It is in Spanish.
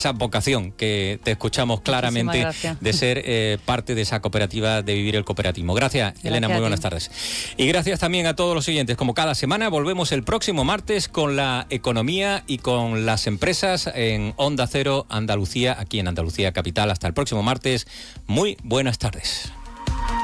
esa vocación que te escuchamos claramente de ser parte de esa cooperativa, de vivir el cooperativismo. Gracias, Elena, muy buenas tardes. Y gracias también a todos los oyentes. Como cada semana, volvemos el próximo martes con la economía y con las empresas en Onda Cero Andalucía, aquí en Andalucía Capital. Hasta el próximo martes. Muy buenas tardes.